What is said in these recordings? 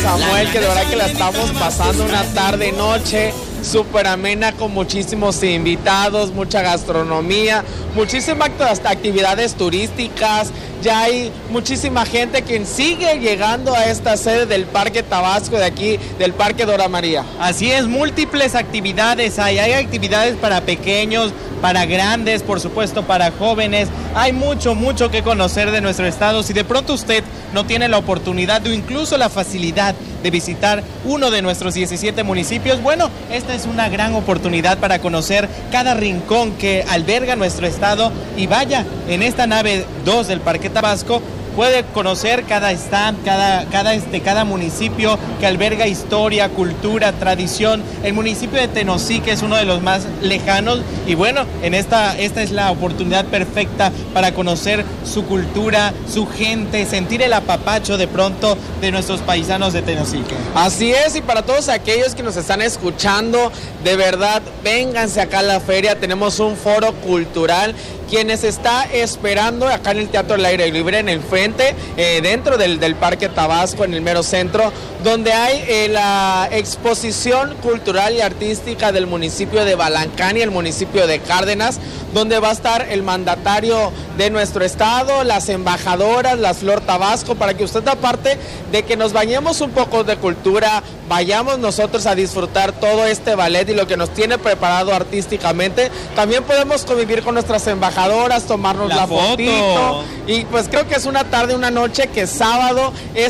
Samuel, que de verdad que la estamos pasando una tarde, noche súper amena con muchísimos invitados, mucha gastronomía, muchísimas actividades turísticas. Ya hay muchísima gente que sigue llegando a esta sede del Parque Tabasco de aquí, del Parque Dora María. Así es, múltiples actividades hay actividades para pequeños, para grandes, por supuesto para jóvenes. Hay mucho que conocer de nuestro estado. Si de pronto usted no tiene la oportunidad o incluso la facilidad de visitar uno de nuestros 17 municipios, bueno, esta es una gran oportunidad para conocer cada rincón que alberga nuestro estado, y vaya, en esta nave 2 del Parque Tabasco puede conocer cada stand, cada municipio que alberga historia, cultura, tradición. El municipio de Tenosique es uno de los más lejanos, y bueno, esta es la oportunidad perfecta para conocer su cultura, su gente, sentir el apapacho de pronto de nuestros paisanos de Tenosique. Así es, y para todos aquellos que nos están escuchando, de verdad, vénganse acá a la feria. Tenemos un foro cultural quienes está esperando acá en el Teatro del Aire Libre, en el frente, dentro del Parque Tabasco, en el mero centro, donde hay la exposición cultural y artística del municipio de Balancán y el municipio de Cárdenas, donde va a estar el mandatario de nuestro estado, las embajadoras, las Flor Tabasco, para que usted, aparte de que nos bañemos un poco de cultura, vayamos nosotros a disfrutar todo este ballet y lo que nos tiene preparado artísticamente. También podemos convivir con nuestras embajadoras, tomarnos la fotito, y pues creo que es una tarde, una noche que sábado,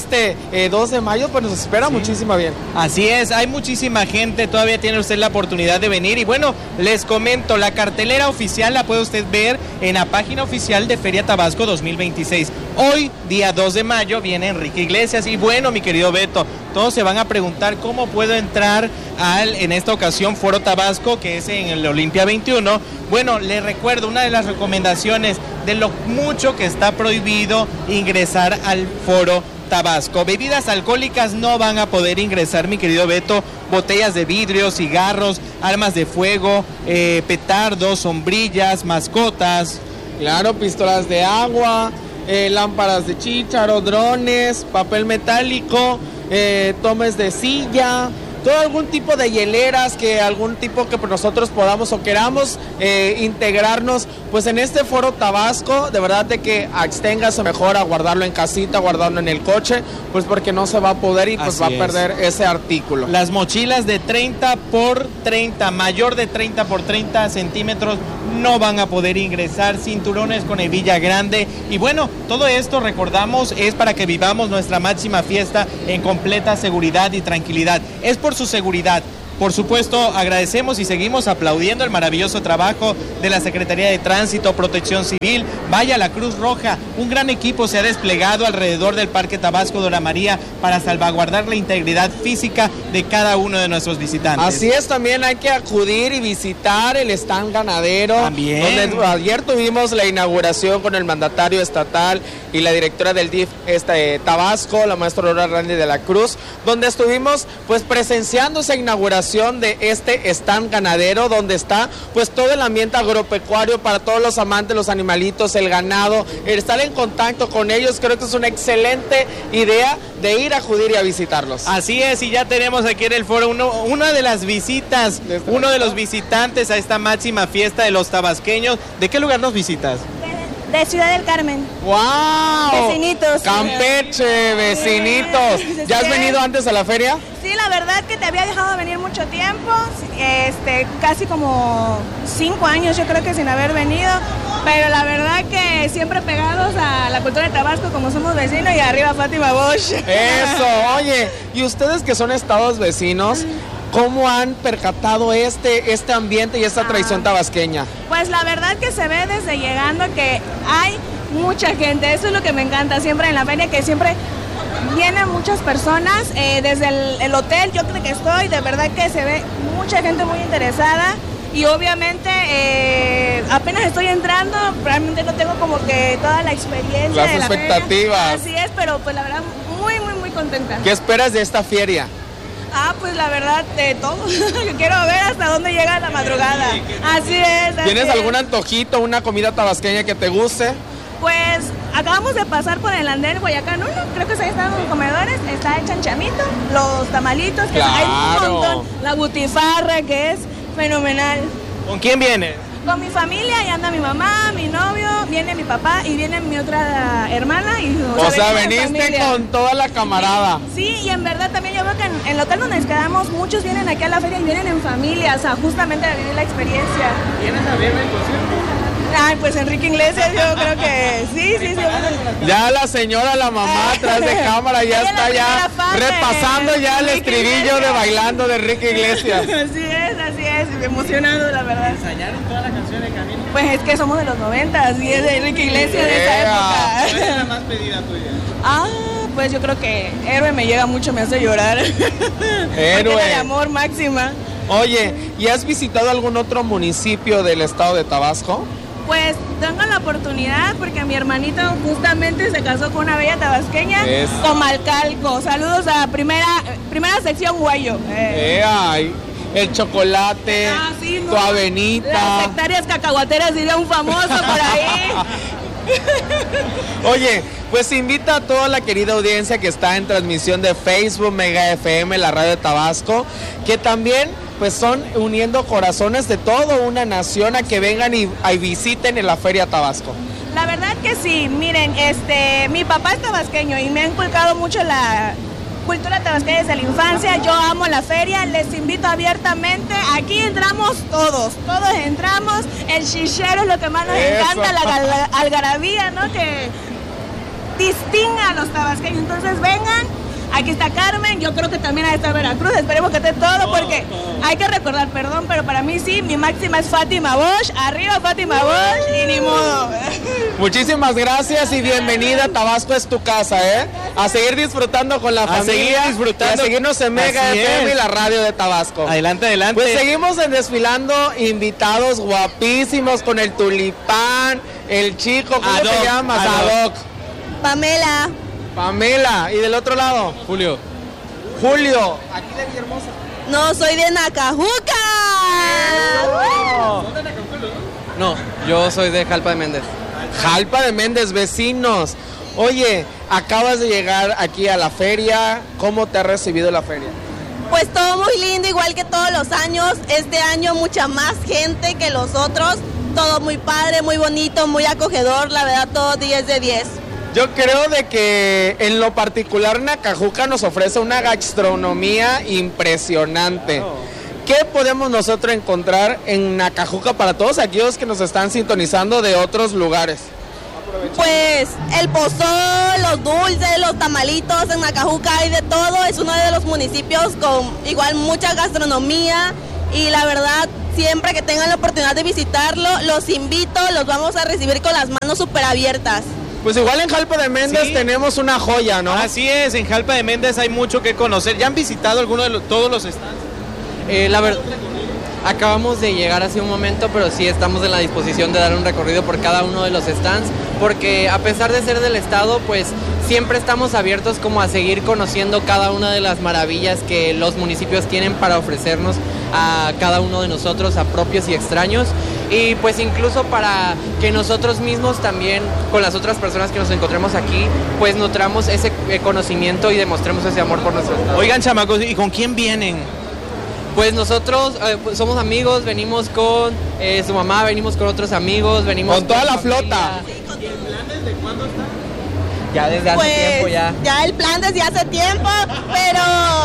2 de mayo, pues nos espera muchísima bien. Así es, hay muchísima gente, todavía tiene usted la oportunidad de venir, y bueno, les comento, la cartelera oficial la puede usted ver en la página oficial de Feria Tabasco 2026. Hoy, día 2 de mayo, viene Enrique Iglesias, y bueno, mi querido Beto, todos se van a preguntar cómo puedo entrar en esta ocasión, Foro Tabasco, que es en el Olimpia 21. Bueno, les recuerdo, una de las recomendaciones de lo mucho que está prohibido ingresar al Foro Tabasco. Bebidas alcohólicas no van a poder ingresar, mi querido Beto. Botellas de vidrio, cigarros, armas de fuego, petardos, sombrillas, mascotas. Claro, pistolas de agua, lámparas de chícharo, drones, papel metálico, tomes de silla, todo algún tipo de hieleras, algún tipo que nosotros podamos o queramos integrarnos pues en este Foro Tabasco. De verdad de que absténgase mejor a guardarlo en casita, guardarlo en el coche, pues porque no se va a poder y pues va a perder ese artículo. Las mochilas de 30 por 30, mayor de 30 por 30 centímetros, no van a poder ingresar. Cinturones con hebilla grande, y bueno, todo esto, recordamos, es para que vivamos nuestra máxima fiesta en completa seguridad y tranquilidad. Es por su seguridad. Por supuesto, agradecemos y seguimos aplaudiendo el maravilloso trabajo de la Secretaría de Tránsito, Protección Civil, vaya la Cruz Roja. Un gran equipo se ha desplegado alrededor del Parque Tabasco Dora María para salvaguardar la integridad física de cada uno de nuestros visitantes. Así es, también hay que acudir y visitar el stand ganadero. También. Donde ayer tuvimos la inauguración con el mandatario estatal y la directora del DIF Tabasco, la maestra Aurora Randy de la Cruz, donde estuvimos pues presenciando esa inauguración de este stand ganadero, donde está pues todo el ambiente agropecuario para todos los amantes, los animalitos, el ganado, estar en contacto con ellos. Creo que es una excelente idea de ir a acudir y a visitarlos. Así es, y ya tenemos aquí en el foro una de las visitas, uno de los visitantes a esta máxima fiesta de los tabasqueños. ¿De qué lugar nos visitas? De Ciudad del Carmen. ¡Wow! Vecinitos. Campeche, vecinitos. ¿Ya has venido antes a la feria? Sí, la verdad que te había dejado venir mucho tiempo, casi como 5 años yo creo que sin haber venido, pero la verdad que siempre pegados a la cultura de Tabasco como somos vecinos, y arriba Fátima Bosch. Eso, oye, y ustedes que son estados vecinos, ¿cómo han percatado este ambiente y esta tradición tabasqueña? Pues la verdad que se ve desde llegando que hay mucha gente, eso es lo que me encanta siempre en la feria, que siempre vienen muchas personas, desde el hotel yo creo que estoy, de verdad que se ve mucha gente muy interesada, y obviamente apenas estoy entrando, realmente no tengo como que toda la experiencia. Las de expectativas. La feria. Así es, pero pues la verdad muy contenta. ¿Qué esperas de esta feria? Pues la verdad, de todo. Quiero ver hasta dónde llega la madrugada. Así es. ¿Tienes algún antojito, una comida tabasqueña que te guste? Pues acabamos de pasar por el andén Guayacán 1, creo que ahí están los comedores, está el chanchamito, los tamalitos, que hay un montón, la butifarra, que es fenomenal. ¿Con quién viene? Con mi familia, y anda mi mamá, mi novio, viene mi papá y viene mi otra hermana. O sea, veniste con toda la camarada. Sí, y en verdad también yo veo que en el hotel donde nos quedamos, muchos vienen aquí a la feria y vienen en familia, o sea, justamente a vivir la experiencia. ¿Vienes a ver el concierto? Ay, pues Enrique Iglesias, yo creo que sí. Ya la señora, la mamá atrás de cámara ya está ya repasando ya el estribillo de Bailando de Enrique Iglesias. Así es, emocionado la verdad. ¿Ensayaron toda la canción de camino? Pues es que somos de los 90, y es de Enrique Iglesias de esa época. ¿Cuál es la más pedida tuya? Pues yo creo que Héroe me llega mucho, me hace llorar. Héroe. De amor máxima. Oye, ¿y has visitado algún otro municipio del estado de Tabasco? Pues tengo la oportunidad porque mi hermanito justamente se casó con una bella tabasqueña, Comalcalco. Saludos a primera sección Guayo. Ay, el chocolate, sí, tu avenita. Las hectáreas cacahuateras, diría un famoso por ahí. Oye, pues invita a toda la querida audiencia que está en transmisión de Facebook, Mega FM, la radio de Tabasco, que también pues son uniendo corazones de toda una nación a que vengan y visiten en la Feria Tabasco. La verdad que sí, miren, mi papá es tabasqueño y me ha inculcado mucho la cultura tabasqueña desde la infancia. Yo amo la feria, les invito abiertamente. Aquí entramos todos entramos. El chichero es lo que más nos encanta, la algarabía, ¿no? Que distinga a los tabasqueños. Entonces vengan. Aquí está Carmen, yo creo que también ha de estar Veracruz, esperemos que esté todo porque hay que recordar, perdón, pero para mí sí, mi máxima es Fátima Bosch, arriba Fátima Bosch y ni modo. Muchísimas gracias y bienvenida, Tabasco es tu casa, ¿eh? A seguir disfrutando con la familia, a seguirnos en Mega FM y la radio de Tabasco. Adelante. Pues seguimos desfilando invitados guapísimos con el tulipán, el chico, ¿cómo te llamas? Adoc. Pamela, ¿y del otro lado? Julio, aquí de Villahermosa. No, soy de Nacajuca. No, yo soy de Jalpa de Méndez. Jalpa de Méndez, vecinos. Oye, acabas de llegar aquí a la feria, ¿cómo te ha recibido la feria? Pues todo muy lindo, igual que todos los años. Este año mucha más gente que los otros. Todo muy padre, muy bonito, muy acogedor, la verdad todo 10 de 10. Yo creo de que en lo particular Nacajuca nos ofrece una gastronomía impresionante. ¿Qué podemos nosotros encontrar en Nacajuca para todos aquellos que nos están sintonizando de otros lugares? Pues el pozol, los dulces, los tamalitos, en Nacajuca hay de todo. Es uno de los municipios con igual mucha gastronomía y la verdad siempre que tengan la oportunidad de visitarlo, los invito, los vamos a recibir con las manos súper abiertas. Pues igual en Jalpa de Méndez tenemos una joya, ¿no? Así es, en Jalpa de Méndez hay mucho que conocer. ¿Ya han visitado alguno de todos los stands? La verdad, acabamos de llegar hace un momento, pero sí estamos en la disposición de dar un recorrido por cada uno de los stands, porque a pesar de ser del estado, pues siempre estamos abiertos como a seguir conociendo cada una de las maravillas que los municipios tienen para ofrecernos a cada uno de nosotros, a propios y extraños, y pues incluso para que nosotros mismos también, con las otras personas que nos encontremos aquí, pues nutramos ese conocimiento y demostremos ese amor por nuestro estado. Oigan, chamacos, ¿y con quién vienen? Pues nosotros pues somos amigos, venimos con su mamá, venimos con otros amigos, venimos con toda la flota. ¿Y el plan desde cuándo está? Ya desde hace tiempo ya. Ya el plan desde hace tiempo, pero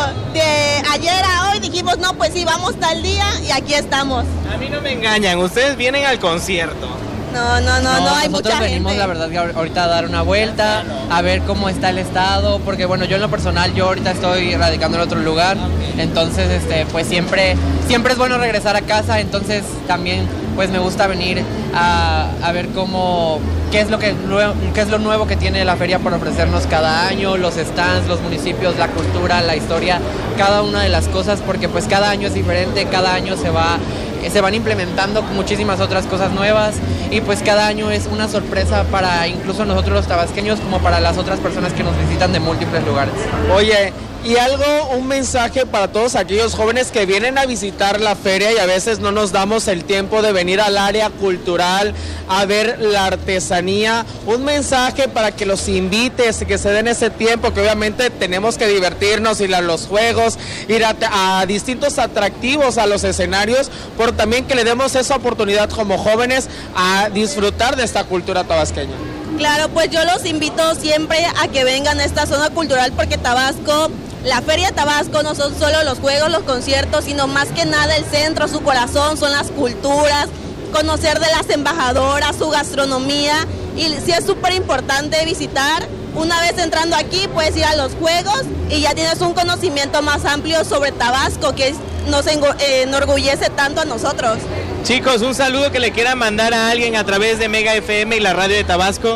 de ayer a hoy dijimos, no, pues sí, vamos tal día y aquí estamos. A mí no me engañan, ustedes vienen al concierto. No, hay mucha nosotros venimos, gente. la verdad, ahorita a dar una vuelta, a ver cómo está el estado, porque bueno, yo en lo personal, yo ahorita estoy radicando en otro lugar, entonces, pues siempre es bueno regresar a casa, entonces también, pues me gusta venir a ver qué es lo nuevo que tiene la feria por ofrecernos cada año, los stands, los municipios, la cultura, la historia, cada una de las cosas, porque pues cada año es diferente, cada año se van implementando muchísimas otras cosas nuevas y pues cada año es una sorpresa para incluso nosotros los tabasqueños como para las otras personas que nos visitan de múltiples lugares. Oye, Y un mensaje para todos aquellos jóvenes que vienen a visitar la feria y a veces no nos damos el tiempo de venir al área cultural a ver la artesanía. Un mensaje para que los invites, que se den ese tiempo, que obviamente tenemos que divertirnos, ir a los juegos, ir a distintos atractivos, a los escenarios, pero también que le demos esa oportunidad como jóvenes a disfrutar de esta cultura tabasqueña. Claro, pues yo los invito siempre a que vengan a esta zona cultural porque Tabasco, la Feria de Tabasco no son solo los juegos, los conciertos, sino más que nada el centro, su corazón, son las culturas, conocer de las embajadoras, su gastronomía, y sí es súper importante visitar. Una vez entrando aquí puedes ir a los juegos y ya tienes un conocimiento más amplio sobre Tabasco, que nos enorgullece tanto a nosotros. Chicos, un saludo que le quieran mandar a alguien a través de Mega FM y la radio de Tabasco.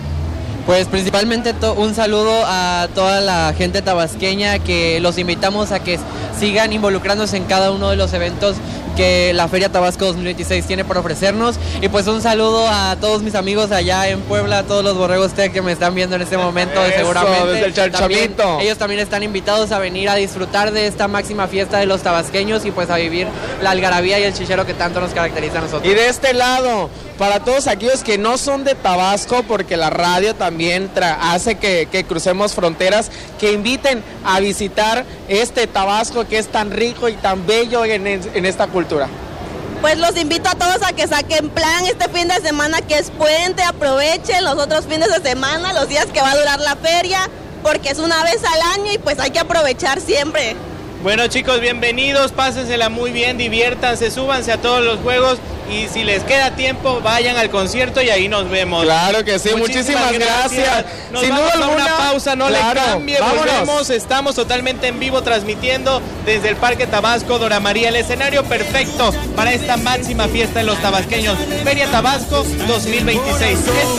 Pues principalmente un saludo a toda la gente tabasqueña, que los invitamos a que sigan involucrándose en cada uno de los eventos que la Feria Tabasco 2026 tiene por ofrecernos. Y pues un saludo a todos mis amigos allá en Puebla, a todos los borregos tech que me están viendo en este momento. Eso, seguramente desde el Chalchamito. ellos también están invitados a venir a disfrutar de esta máxima fiesta de los tabasqueños y pues a vivir la algarabía y el chichero que tanto nos caracteriza a nosotros. Y de este lado, para todos aquellos que no son de Tabasco, porque la radio también hace que crucemos fronteras, que inviten a visitar este Tabasco que es tan rico y tan bello en esta cultura. Pues los invito a todos a que saquen plan este fin de semana, que es puente, aprovechen los otros fines de semana, los días que va a durar la feria, porque es una vez al año y pues hay que aprovechar siempre. Bueno, chicos, bienvenidos, pásensela muy bien, diviértanse, súbanse a todos los juegos y si les queda tiempo vayan al concierto y ahí nos vemos. Claro que sí, muchísimas gracias. Nos Sin vamos duda a alguna, una pausa, no claro, le cambie, volvemos, estamos totalmente en vivo transmitiendo desde el Parque Tabasco Dora María, el escenario perfecto para esta máxima fiesta de los tabasqueños, Feria Tabasco 2026.